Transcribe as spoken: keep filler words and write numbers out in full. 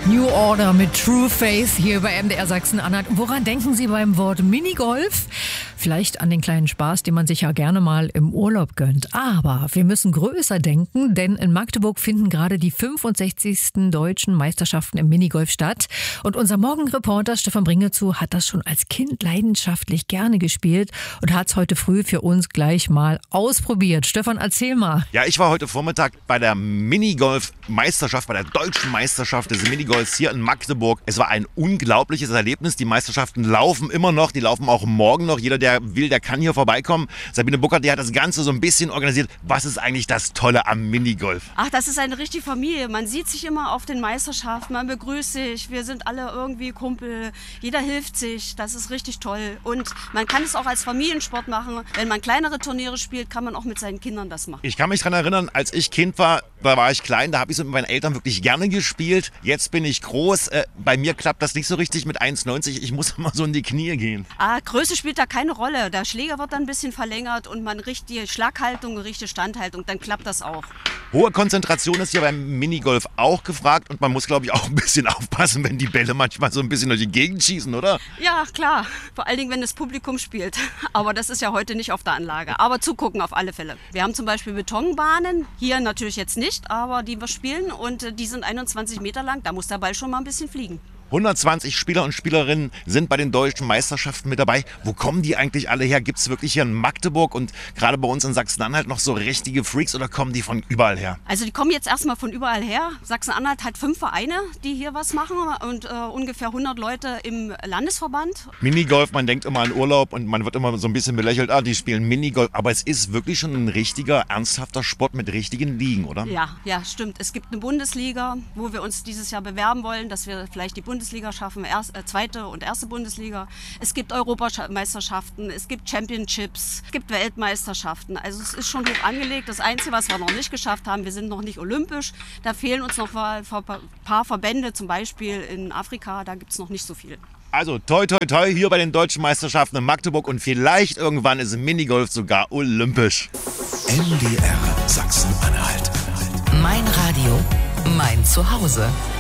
New Order mit True Faith hier bei M D R Sachsen-Anhalt. Woran denken Sie beim Wort Minigolf? Vielleicht an den kleinen Spaß, den man sich ja gerne mal im Urlaub gönnt. Aber wir müssen größer denken, denn in Magdeburg finden gerade die fünfundsechzigsten deutschen Meisterschaften im Minigolf statt. Und unser Morgenreporter Stefan Bringezu hat das schon als Kind leidenschaftlich gerne gespielt und hat es heute früh für uns gleich mal ausprobiert. Stefan, erzähl mal. Ja, ich war heute Vormittag bei der Minigolf-Meisterschaft, bei der deutschen Meisterschaft des Minigolfs hier in Magdeburg. Es war ein unglaubliches Erlebnis. Die Meisterschaften laufen immer noch, die laufen auch morgen noch. Jeder, der will, der kann hier vorbeikommen. Sabine Buckert, die hat das Ganze so ein bisschen organisiert. Was ist eigentlich das Tolle am Minigolf? Ach, das ist eine richtige Familie. Man sieht sich immer auf den Meisterschaften, man begrüßt sich, wir sind alle irgendwie Kumpel, jeder hilft sich, das ist richtig toll. Und man kann es auch als Familiensport machen. Wenn man kleinere Turniere spielt, kann man auch mit seinen Kindern das machen. Ich kann mich daran erinnern, als ich Kind war, da war ich klein, da habe ich so mit meinen Eltern wirklich gerne gespielt. Jetzt bin ich groß. Äh, bei mir klappt das nicht so richtig mit eins neunzig. Ich muss immer so in die Knie gehen. Ah, Größe spielt da keine Rolle. Der Schläger wird dann ein bisschen verlängert und man richtet die Schlaghaltung, richtet Standhaltung, dann klappt das auch. Hohe Konzentration ist ja beim Minigolf auch gefragt und man muss, glaube ich, auch ein bisschen aufpassen, wenn die Bälle manchmal so ein bisschen durch die Gegend schießen, oder? Ja, klar. Vor allen Dingen, wenn das Publikum spielt. Aber das ist ja heute nicht auf der Anlage. Aber zugucken auf alle Fälle. Wir haben zum Beispiel Betonbahnen, hier natürlich jetzt nicht, aber die wir spielen und die sind einundzwanzig Meter lang. Da muss der Ball schon mal ein bisschen fliegen. hundertzwanzig Spieler und Spielerinnen sind bei den deutschen Meisterschaften mit dabei. Wo kommen die eigentlich alle her? Gibt es wirklich hier in Magdeburg und gerade bei uns in Sachsen-Anhalt noch so richtige Freaks oder kommen die von überall her? Also die kommen jetzt erstmal von überall her. Sachsen-Anhalt hat fünf Vereine, die hier was machen und äh, ungefähr hundert Leute im Landesverband. Minigolf, man denkt immer an Urlaub und man wird immer so ein bisschen belächelt, ah, die spielen Minigolf. Aber es ist wirklich schon ein richtiger, ernsthafter Sport mit richtigen Ligen, oder? Ja, ja, stimmt. Es gibt eine Bundesliga, wo wir uns dieses Jahr bewerben wollen, dass wir vielleicht die Bundesliga Bundesliga schaffen, erst, äh, zweite und erste Bundesliga. Es gibt Europameisterschaften, es gibt Championships, es gibt Weltmeisterschaften. Also es ist schon hoch angelegt. Das Einzige, was wir noch nicht geschafft haben, wir sind noch nicht olympisch. Da fehlen uns noch ein paar Verbände, zum Beispiel in Afrika, da gibt es noch nicht so viel. Also toi toi toi hier bei den deutschen Meisterschaften in Magdeburg und vielleicht irgendwann ist Minigolf sogar olympisch. M D R Sachsen-Anhalt. Mein Radio, mein Zuhause.